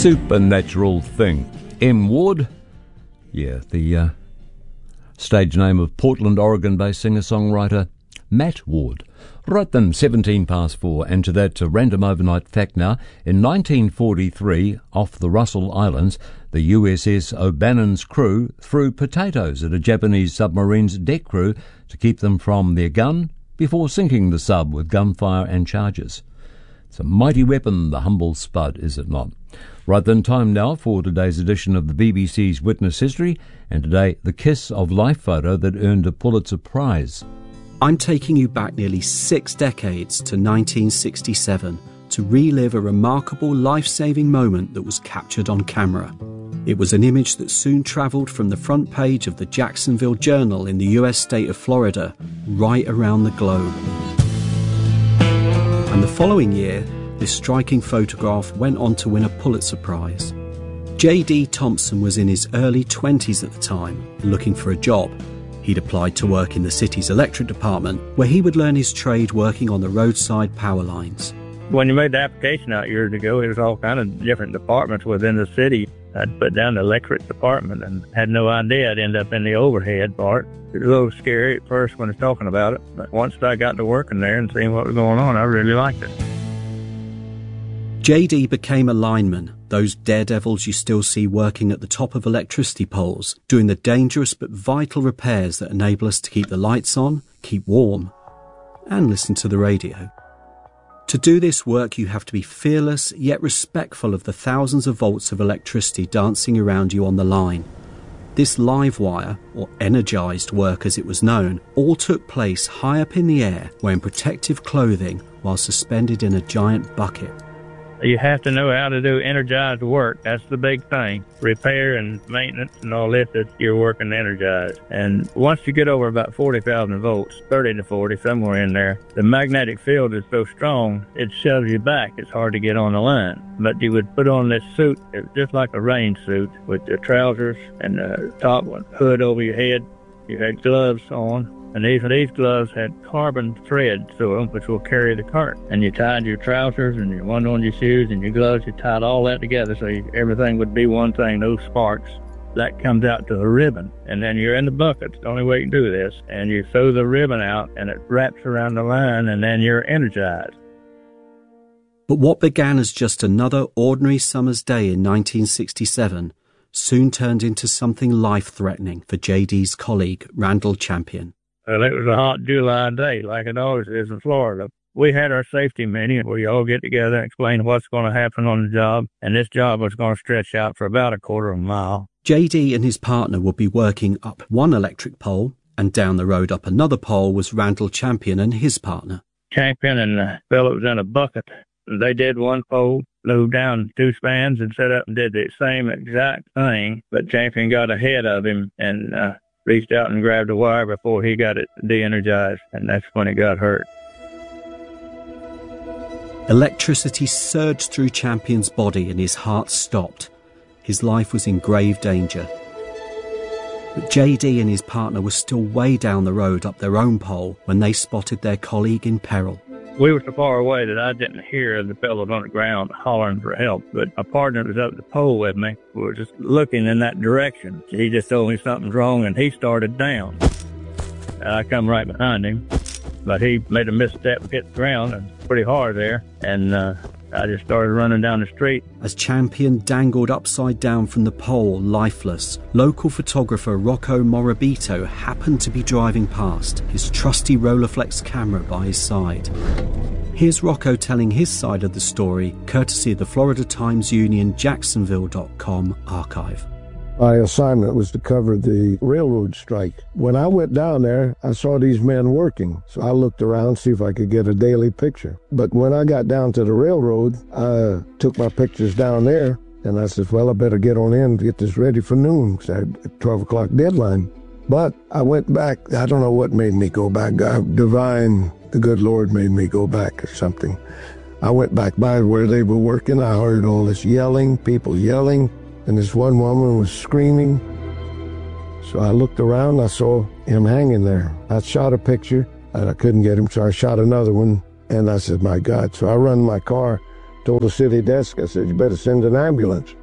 Supernatural Thing. M. Ward, yeah, the stage name of Portland, Oregon-based singer-songwriter Matt Ward. Right then, 4:17, and to that random overnight fact now. In 1943, off the Russell Islands, the USS O'Bannon's crew threw potatoes at a Japanese submarine's deck crew to keep them from their gun before sinking the sub with gunfire and charges. It's a mighty weapon, the humble spud, is it not? Right then, time now for today's edition of the BBC's Witness History, and today, the Kiss of Life photo that earned a Pulitzer Prize. I'm taking you back nearly 6 decades to 1967 to relive a remarkable life-saving moment that was captured on camera. It was an image that soon travelled from the front page of the Jacksonville Journal in the US state of Florida right around the globe. And the following year, this striking photograph went on to win a Pulitzer Prize. J.D. Thompson was in his early 20s at the time, looking for a job. He'd applied to work in the city's electric department, where he would learn his trade working on the roadside power lines. When you made the application out years ago, it was all kind of different departments within the city. I'd put down the electric department and had no idea I'd end up in the overhead part. It was a little scary at first when I was talking about it, but once I got to working there and seeing what was going on, I really liked it. J.D. became a lineman, those daredevils you still see working at the top of electricity poles, doing the dangerous but vital repairs that enable us to keep the lights on, keep warm, and listen to the radio. To do this work, you have to be fearless yet respectful of the thousands of volts of electricity dancing around you on the line. This live wire, or energised work as it was known, all took place high up in the air wearing protective clothing while suspended in a giant bucket. You have to know how to do energized work. That's the big thing. Repair and maintenance and all this, you're working energized. And once you get over about 40,000 volts, 30 to 40, somewhere in there, the magnetic field is so strong, it shoves you back. It's hard to get on the line. But you would put on this suit, just like a rain suit, with the trousers and the top hood over your head. You had gloves on. And these gloves had carbon thread through them, which will carry the current. And you tied your trousers and your one on your shoes and your gloves. You tied all that together so everything would be one thing, no sparks. That comes out to a ribbon. And then you're in the bucket. It's the only way you can do this. And you throw the ribbon out and it wraps around the line and then you're energized. But what began as just another ordinary summer's day in 1967 soon turned into something life-threatening for J.D.'s colleague, Randall Champion. Well, it was a hot July day, like it always is in Florida. We had our safety meeting where you all get together and explain what's going to happen on the job, and this job was going to stretch out for about a quarter of a mile. J.D. and his partner would be working up one electric pole, and down the road up another pole was Randall Champion and his partner. Champion and the fellow was in a bucket. They did one pole, moved down 2 spans, and set up and did the same exact thing, but Champion got ahead of him and reached out and grabbed a wire before he got it de-energized, and that's when it got hurt. Electricity surged through Champion's body and his heart stopped. His life was in grave danger. But J.D. and his partner were still way down the road up their own pole when they spotted their colleague in peril. We were so far away that I didn't hear the fellows on the ground hollering for help, but my partner that was up the pole with me was just looking in that direction. He just told me something's wrong, and he started down. I come right behind him, but he made a misstep and hit the ground, and pretty hard there, and I just started running down the street. As Champion dangled upside down from the pole, lifeless, local photographer Rocco Morabito happened to be driving past, his trusty Rolleiflex camera by his side. Here's Rocco telling his side of the story, courtesy of the Florida Times Union Jacksonville.com archive. My assignment was to cover the railroad strike. When I went down there, I saw these men working, so I looked around to see if I could get a daily picture. But when I got down to the railroad, I took my pictures down there, and I said, well, I better get on in and get this ready for noon, because I had a 12 o'clock deadline. But I went back. I don't know what made me go back. The good Lord made me go back or something. I went back by where they were working. I heard all this yelling, people yelling. And this one woman was screaming. So I looked around, I saw him hanging there. I shot a picture, and I couldn't get him, so I shot another one. And I said, my God. So I run my car Told the city desk, I said, you better send an ambulance.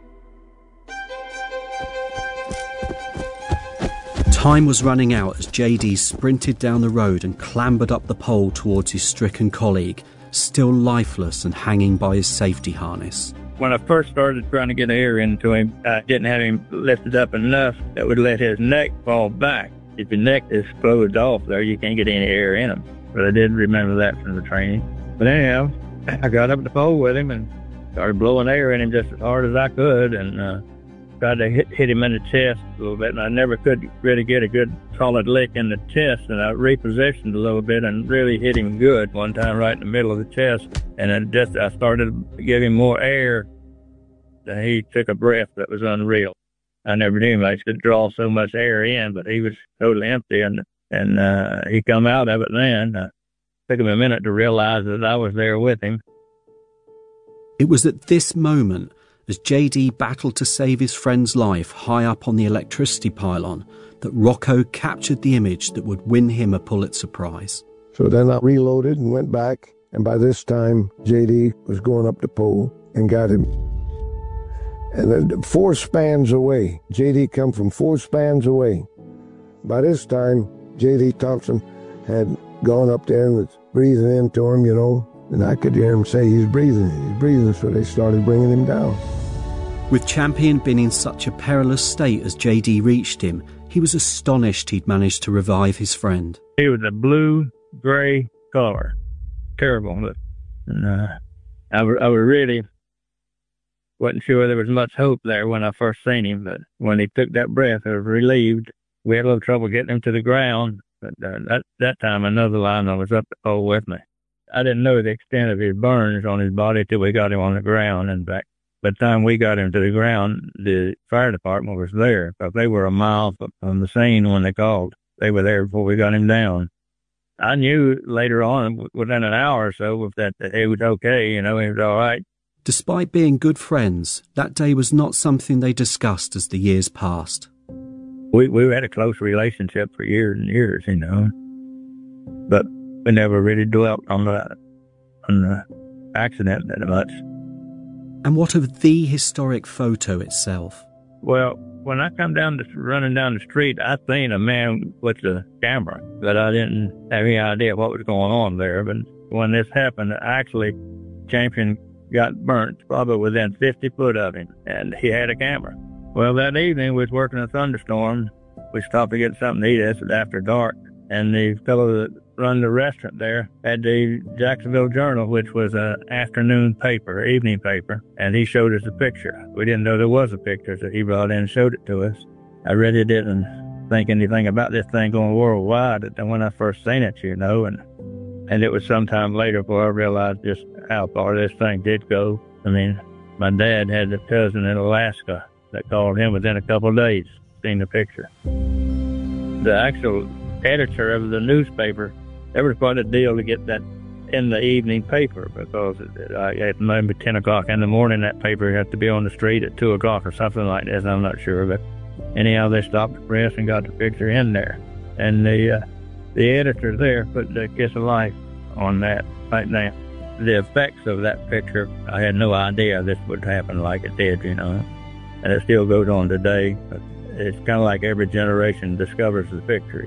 Time was running out as JD sprinted down the road and clambered up the pole towards his stricken colleague, still lifeless and hanging by his safety harness. When I first started trying to get air into him, I didn't have him lifted up enough that would let his neck fall back. If your neck is closed off there, you can't get any air in him. But I did remember that from the training. But anyhow, I got up the pole with him and started blowing air in him just as hard as I could, and tried to hit him in the chest a little bit, and I never could really get a good solid lick in the chest, and I repositioned a little bit and really hit him good one time right in the middle of the chest, and I started to give him more air, and he took a breath that was unreal. I never knew anybody could draw so much air in, but he was totally empty, and he come out of it then. Took him a minute to realize that I was there with him. It was at this moment, as JD battled to save his friend's life high up on the electricity pylon, that Rocco captured the image that would win him a Pulitzer Prize. So then I reloaded and went back, and by this time, JD was going up the pole and got him. And then 4 spans away, JD come from 4 spans away. By this time, JD Thompson had gone up there and was breathing into him, and I could hear him say, he's breathing, so they started bringing him down. With Champion being in such a perilous state as JD reached him, he was astonished he'd managed to revive his friend. He was a blue-gray color. Terrible. And I really wasn't sure there was much hope there when I first seen him, but when he took that breath, I was relieved. We had a little trouble getting him to the ground, but that time another lineman was up the pole with me. I didn't know the extent of his burns on his body till we got him on the ground. In fact, by the time we got him to the ground, the fire department was there, because they were a mile from the scene when they called. They were there before we got him down. I knew later on, within an hour or so, that he was okay, he was all right. Despite being good friends, that day was not something they discussed as the years passed. We had a close relationship for years and years, but we never really dwelt on the accident that much. And what of the historic photo itself? Well, when I come running down the street, I seen a man with a camera, but I didn't have any idea what was going on there. But when this happened, actually, Champion got burnt probably within 50 foot of him, and he had a camera. Well, that evening, we was working a thunderstorm. We stopped to get something to eat. It was after dark, and the fellow that run the restaurant there had the Jacksonville Journal, which was an afternoon paper, evening paper, and he showed us a picture. We didn't know there was a picture, so he brought in and showed it to us. I really didn't think anything about this thing going worldwide when I first seen it, and it was sometime later before I realized just how far this thing did go. My dad had a cousin in Alaska that called him within a couple of days, seen the picture. The actual editor of the newspaper, there was quite a deal to get that in the evening paper, because at maybe 10 o'clock in the morning, that paper had to be on the street at 2 o'clock or something like this. I'm not sure, but anyhow, they stopped the press and got the picture in there. And the editor there put the kiss of life on that right now. The effects of that picture, I had no idea this would happen like it did, and it still goes on today. But it's kind of like every generation discovers the picture,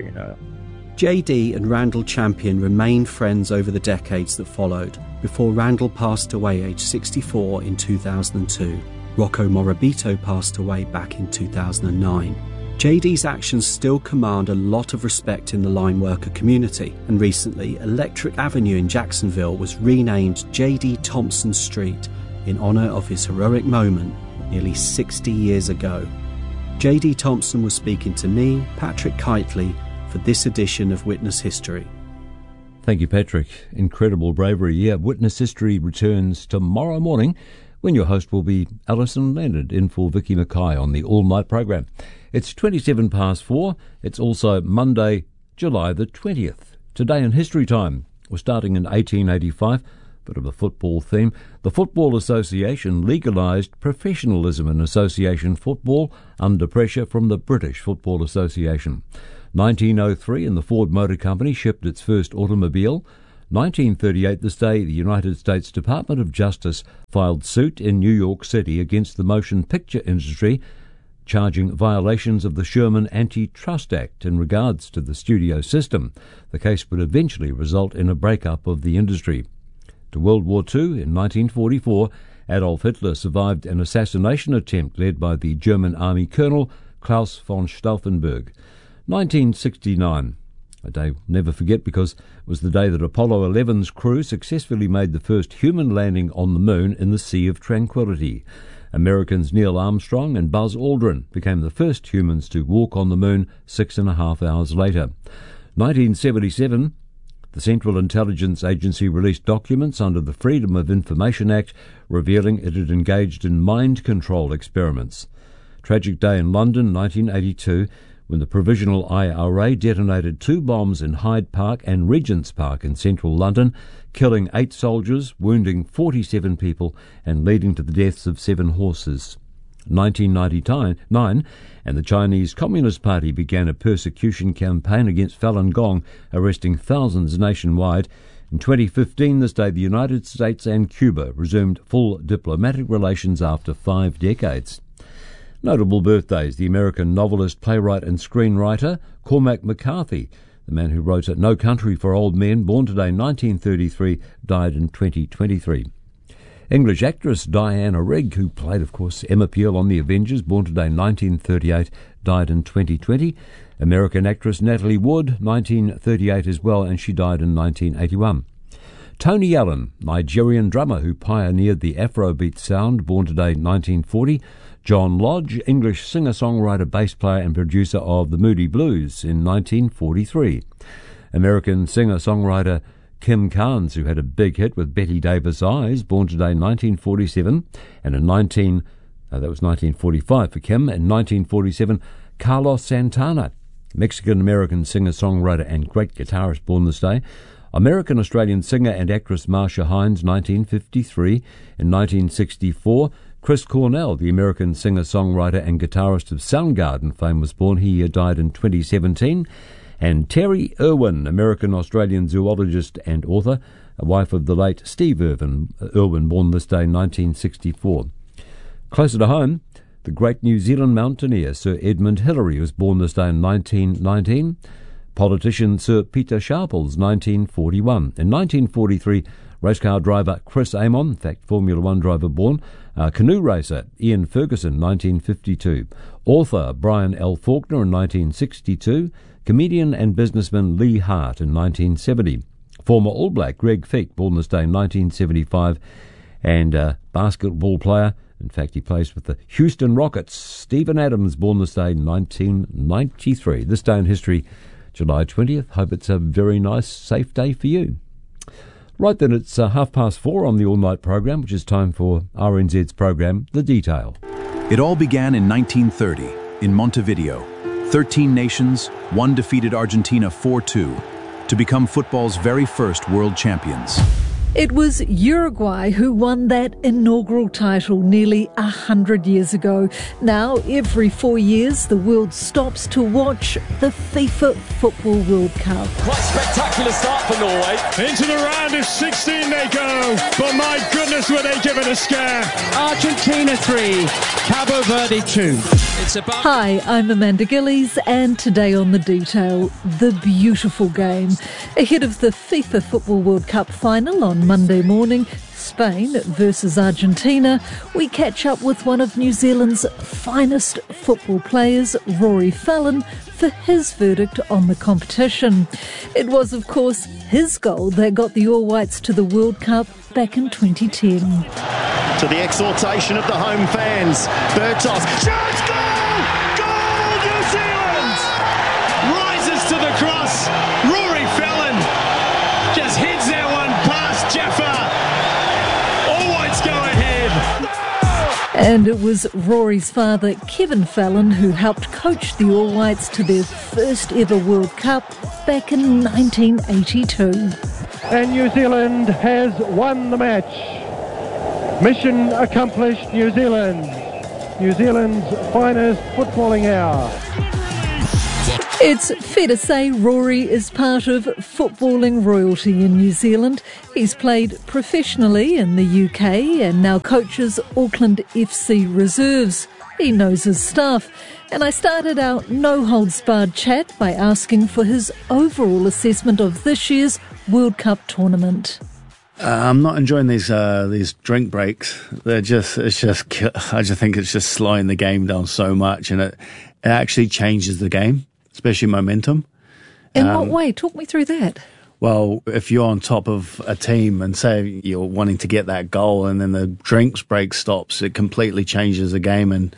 JD and Randall Champion remained friends over the decades that followed, before Randall passed away aged 64 in 2002. Rocco Morabito passed away back in 2009. JD's actions still command a lot of respect in the line worker community, and recently Electric Avenue in Jacksonville was renamed JD Thompson Street in honour of his heroic moment nearly 60 years ago. JD Thompson was speaking to me, Patrick Kitely, for this edition of Witness History. Thank you, Patrick. Incredible bravery. Yeah, Witness History returns tomorrow morning, when your host will be Alison Leonard in for Vicky Mackay on the all-night program. It's 27 past 4. It's also Monday, July the 20th. Today in History Time, we're starting in 1885. Bit of a football theme. The Football Association legalised professionalism in association football under pressure from the British Football Association. 1903, and the Ford Motor Company shipped its first automobile. 1938, this day, the United States Department of Justice filed suit in New York City against the motion picture industry, charging violations of the Sherman Antitrust Act in regards to the studio system. The case would eventually result in a breakup of the industry. To World War II, in 1944, Adolf Hitler survived an assassination attempt led by the German army colonel Klaus von Stauffenberg. 1969, a day we'll never forget because it was the day that Apollo 11's crew successfully made the first human landing on the moon in the Sea of Tranquility. Americans Neil Armstrong and Buzz Aldrin became the first humans to walk on the moon 6.5 hours later. 1977, the Central Intelligence Agency released documents under the Freedom of Information Act revealing it had engaged in mind control experiments. Tragic day in London, 1982, when the Provisional IRA detonated 2 bombs in Hyde Park and Regent's Park in central London, killing 8 soldiers, wounding 47 people and leading to the deaths of 7 horses. 1999, and the Chinese Communist Party began a persecution campaign against Falun Gong, arresting thousands nationwide. In 2015, this day, the United States and Cuba resumed full diplomatic relations after 5 decades. Notable birthdays: the American novelist, playwright and screenwriter Cormac McCarthy, the man who wrote No Country for Old Men, born today 1933, died in 2023. English actress Diana Rigg, who played, of course, Emma Peel on The Avengers, born today 1938, died in 2020. American actress Natalie Wood, 1938 as well, and she died in 1981. Tony Allen, Nigerian drummer who pioneered the Afrobeat sound, born today 1940. John Lodge, English singer-songwriter, bass player and producer of the Moody Blues in 1943. American singer-songwriter Kim Carnes, who had a big hit with Betty Davis' Eyes, born today 1947. And in 1945 for Kim. In 1947, Carlos Santana, Mexican-American singer-songwriter and great guitarist, born this day. American-Australian singer and actress Marcia Hines, 1953. In 1964, Chris Cornell, the American singer-songwriter and guitarist of Soundgarden fame, was born. He died in 2017. And Terry Irwin, American-Australian zoologist and author, a wife of the late Steve Irwin, born this day, 1964. Closer to home, the great New Zealand mountaineer Sir Edmund Hillary was born this day in 1919. Politician Sir Peter Sharples, 1941. In 1943, racecar driver Chris Amon, in fact Formula One driver born. Canoe racer Ian Ferguson, 1952. Author Brian L. Faulkner in 1962. Comedian and businessman Lee Hart in 1970. Former All Black Greg Feek, born this day in 1975. And basketball player, in fact he plays with the Houston Rockets, Stephen Adams, born this day in 1993. This day in history, July 20th. Hope it's a very nice, safe day for you. Right then, it's 4:30 on the all-night program, which is time for RNZ's program, The Detail. It all began in 1930 in Montevideo. 13 nations, one defeated Argentina 4-2 to become football's very first world champions. It was Uruguay who won that inaugural title nearly 100 years ago. Now, every 4 years, the world stops to watch the FIFA Football World Cup. Quite spectacular start for Norway. Into the round of 16 they go, but my goodness, were they given a scare. Argentina 3, Cabo Verde 2. Hi, I'm Amanda Gillies, and today on The Detail, the beautiful game. Ahead of the FIFA Football World Cup final on Monday morning, Spain versus Argentina, we catch up with one of New Zealand's finest football players, Rory Fallon, for his verdict on the competition. It was, of course, his goal that got the All Whites to the World Cup back in 2010. To the exhortation of the home fans, Bertos shoots, goal! Goal, New Zealand! Rises to the cross, Rory Fallon just heads that one past Jaffa. All Whites go ahead. And it was Rory's father, Kevin Fallon, who helped coach the All Whites to their first ever World Cup back in 1982. And New Zealand has won the match. Mission accomplished, New Zealand. New Zealand's finest footballing hour. It's fair to say Rory is part of footballing royalty in New Zealand. He's played professionally in the UK and now coaches Auckland FC Reserves. He knows his stuff. And I started our no-holds-barred chat by asking for his overall assessment of this year's World Cup tournament. I'm not enjoying these drink breaks. I just think it's just slowing the game down so much, and it actually changes the game, especially momentum. In what way? Talk me through that. Well, if you're on top of a team and say you're wanting to get that goal and then the drinks break stops, it completely changes the game and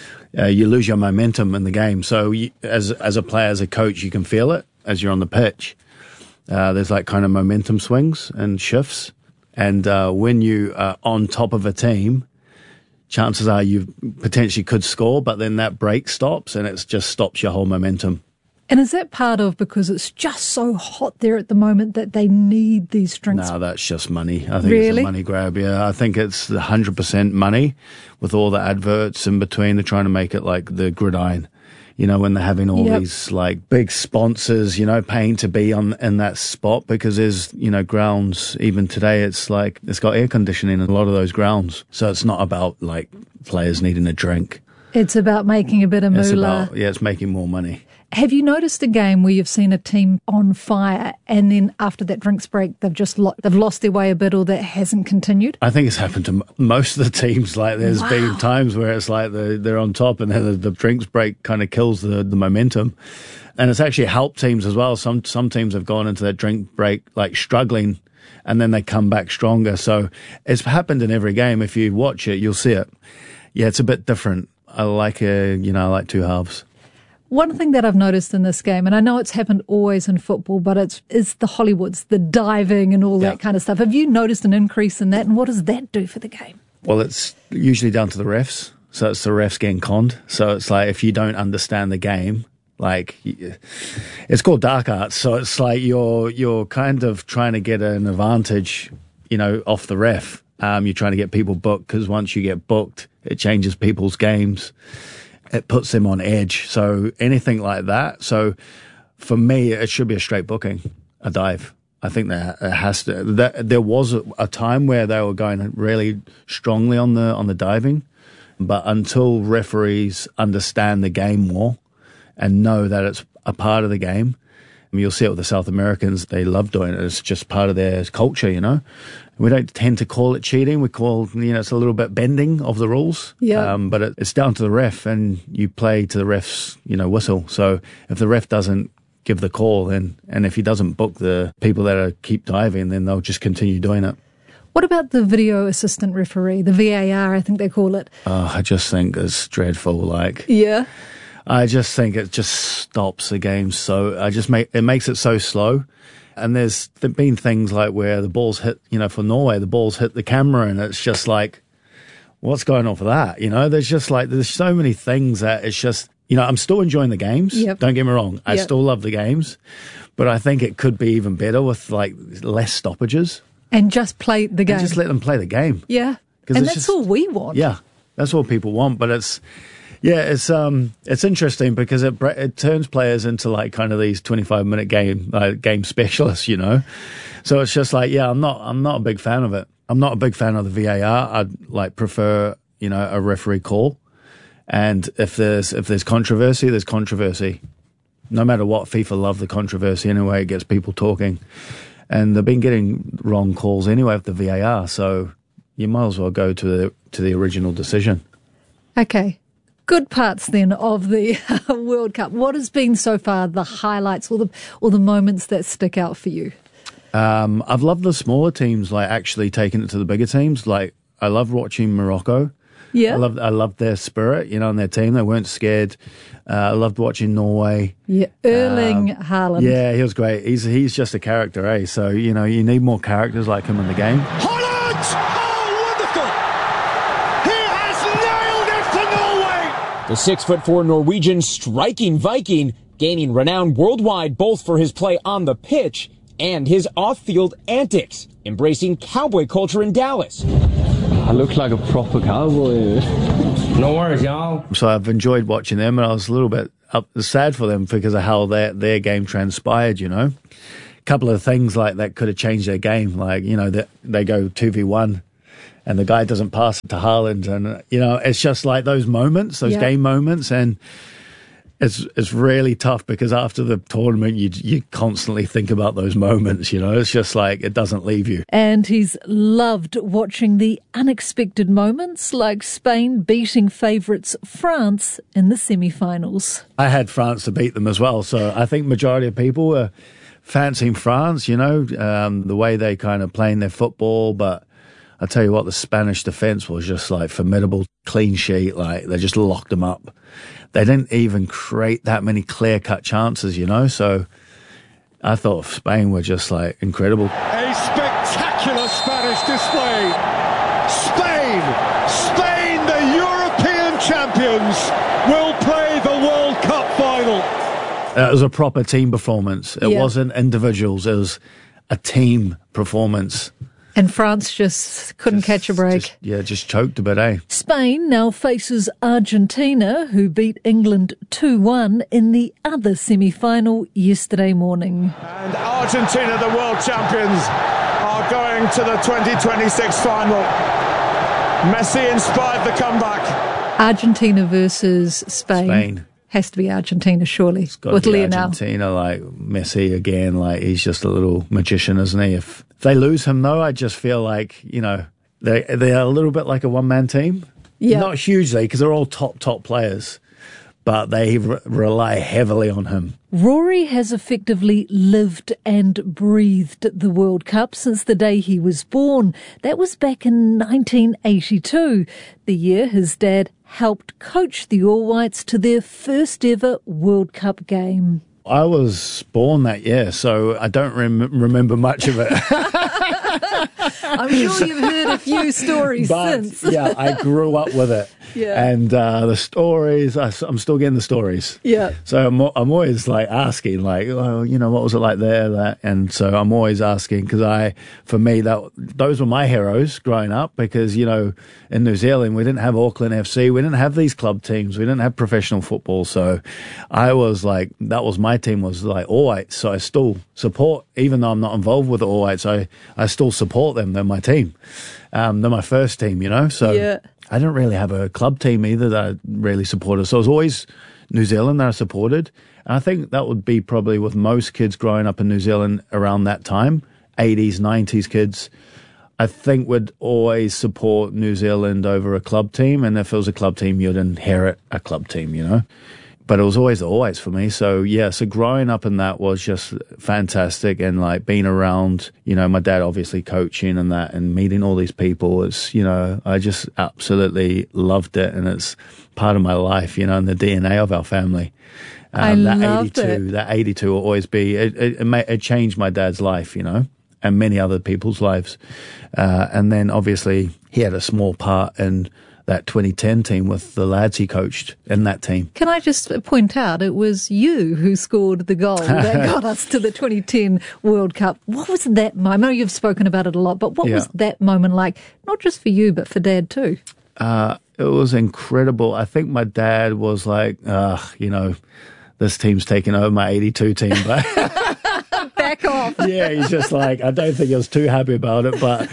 you lose your momentum in the game. So as a player, as a coach, you can feel it as you're on the pitch. There's like kind of momentum swings and shifts. And when you are on top of a team, chances are you potentially could score, but then that break stops and it just stops your whole momentum. And is that part of because it's just so hot there at the moment that they need these drinks? No, that's just money. I think it's a money grab, yeah. I think it's 100% money with all the adverts in between. They're trying to make it like the gridiron, you know, when they're having all these like big sponsors, you know, paying to be in that spot because there's, you know, grounds, even today, it's like, it's got air conditioning in a lot of those grounds. So it's not about like players needing a drink. It's about making a bit of moolah. It's making more money. Have you noticed a game where you've seen a team on fire and then after that drinks break they've lost their way a bit or that hasn't continued? I think it's happened to most of the teams. Like there's been times where it's like they're on top and then the drinks break kind of kills the momentum. And it's actually helped teams as well. Some teams have gone into that drink break like struggling and then they come back stronger. So it's happened in every game. If you watch it, you'll see it. Yeah, it's a bit different. I like two halves. One thing that I've noticed in this game, and I know it's happened always in football, but it's the Hollywoods, the diving and all that kind of stuff. Have you noticed an increase in that, and what does that do for the game? Well, it's usually down to the refs. So it's the refs getting conned. So it's like if you don't understand the game, like it's called dark arts. So it's like you're kind of trying to get an advantage, you know, off the ref. You're trying to get people booked because once you get booked, it changes people's games. It puts them on edge. So anything like that. So for me, it should be a straight booking, a dive. I think that it has to. There was a time where they were going really strongly on the diving, but until referees understand the game more and know that it's a part of the game, you'll see it with the South Americans. They love doing it. It's just part of their culture, you know. We don't tend to call it cheating. We call, you know, it's a little bit bending of the rules. Yeah. But it's down to the ref, and you play to the ref's, you know, whistle. So if the ref doesn't give the call, and if he doesn't book the people that keep diving, then they'll just continue doing it. What about the video assistant referee, the VAR, I think they call it? I just think it's dreadful. Like, yeah. I just think it just stops the game. So it makes it so slow. And there's been things like where the balls hit, you know, for Norway, the balls hit the camera and it's just like, what's going on for that? You know, there's so many things that it's just, you know, I'm still enjoying the games. Yep. Don't get me wrong. I still love the games, but I think it could be even better with like less stoppages. And just play the game. And just let them play the game. Yeah. And that's all we want. Yeah. That's all people want, but it's interesting because it turns players into like kind of these 25-minute game specialists, you know. So it's just like, I'm not a big fan of it. I'm not a big fan of the VAR. I'd like prefer, you know, a referee call. And if there's controversy, there's controversy. No matter what, FIFA love the controversy anyway. It gets people talking, and they've been getting wrong calls anyway with the VAR. So you might as well go to the original decision. Okay. Good parts then of the World Cup. What has been so far the highlights or the moments that stick out for you? I've loved the smaller teams like actually taking it to the bigger teams. Like I love watching Morocco. Yeah, I loved their spirit, you know, on their team. They weren't scared. I loved watching Norway. Yeah, Erling Haaland. Yeah, he was great. He's just a character, eh? So you know, you need more characters like him in the game. The 6'4" Norwegian striking Viking, gaining renown worldwide both for his play on the pitch and his off-field antics, embracing cowboy culture in Dallas. I look like a proper cowboy. No worries, y'all. So I've enjoyed watching them, and I was a little bit sad for them because of how their game transpired, you know. A couple of things like that could have changed their game, like, you know, that they go 2v1 and the guy doesn't pass it to Haaland, and, you know, it's just like those moments, those game moments, and it's really tough because after the tournament you constantly think about those moments, you know. It's just like it doesn't leave you. And he's loved watching the unexpected moments, like Spain beating favourites France in the semi-finals. I had France to beat them as well, so I think majority of people were fancying France, you know, the way they kind of playing their football. But I tell you what, the Spanish defence was just like formidable, clean sheet, like they just locked them up. They didn't even create that many clear-cut chances, you know, so I thought Spain were just like incredible. A spectacular Spanish display. Spain, the European champions, will play the World Cup final. It was a proper team performance. It wasn't individuals. It was a team performance. And France just couldn't catch a break. Just choked a bit, eh? Spain now faces Argentina, who beat England 2-1 in the other semi-final yesterday morning. And Argentina, the world champions, are going to the 2026 final. Messi inspired the comeback. Argentina versus Spain. Has to be Argentina, surely, it's got with to be Lionel. Argentina, like Messi again, like he's just a little magician, isn't he? If they lose him, though, I just feel like, you know, they are a little bit like a one-man team. Yeah. Not hugely, because they're all top players, but they rely heavily on him. Rory has effectively lived and breathed the World Cup since the day he was born. That was back in 1982, the year his dad helped coach the All Whites to their first ever World Cup game. I was born that year, so I don't remember much of it. I'm sure you've heard a few stories since. Yeah, I grew up with it. Yeah. And the stories, I'm still getting the stories. Yeah. So I'm always like asking, like, oh, you know, what was it like there? That, and so I'm always asking because for me, those were my heroes growing up because, you know, in New Zealand, we didn't have Auckland FC. We didn't have these club teams. We didn't have professional football. So I was like, that was my team was like All Whites. So I still support, even though I'm not involved with the All Whites, I still support them. They're my team. They're my first team, you know? So yeah. I didn't really have a club team either that I really supported. So it was always New Zealand that I supported. And I think that would be probably with most kids growing up in New Zealand around that time, 80s, 90s kids, I think would always support New Zealand over a club team. And if it was a club team, you'd inherit a club team, you know? But it was always the All Whites for me. So, yeah, so growing up in that was just fantastic. And, like, being around, you know, my dad obviously coaching and that and meeting all these people, it's, you know, I just absolutely loved it. And it's part of my life, you know, and the DNA of our family. I loved it. That 82 will always be, it changed my dad's life, you know, and many other people's lives. And then, obviously, he had a small part in that 2010 team with the lads he coached in that team. Can I just point out, it was you who scored the goal that got us to the 2010 World Cup. What was that moment? I know you've spoken about it a lot, but what was that moment like, not just for you, but for Dad too? It was incredible. I think my dad was like, you know, this team's taking over my 82 team. But back off. Yeah, he's just like, I don't think he was too happy about it, but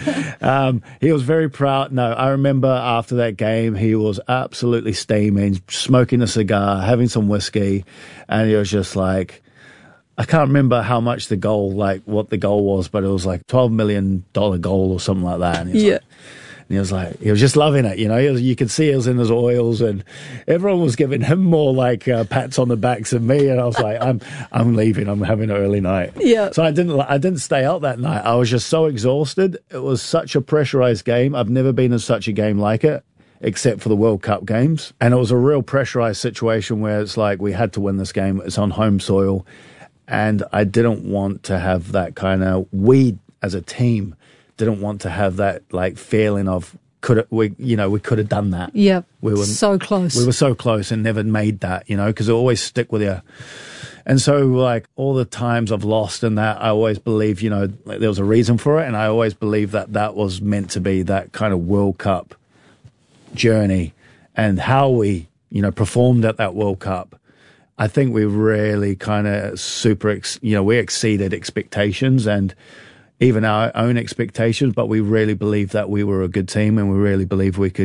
he was very proud. No, I remember after that game, he was absolutely steaming, smoking a cigar, having some whiskey, and he was just like, I can't remember how much the goal, like what the goal was, but it was like $12 million goal or something like that. And he was like, he was just loving it, you know. You could see he was in his oils, and everyone was giving him more like pats on the backs than me. And I was like, I'm leaving. I'm having an early night. Yeah. So I didn't stay out that night. I was just so exhausted. It was such a pressurized game. I've never been in such a game like it, except for the World Cup games. And it was a real pressurized situation where it's like we had to win this game. It's on home soil, and I didn't want to have that kind of we as a team. Didn't want to have that like feeling of we could have done that. Yeah, we were so close. We were so close and never made that, you know, because it always stick with you. And so, like all the times I've lost in that, I always believe, you know, like, there was a reason for it, and I always believe that was meant to be that kind of World Cup journey, and how we, you know, performed at that World Cup. I think we really kind of we exceeded expectations and even our own expectations, but we really believed that we were a good team and we really believed we could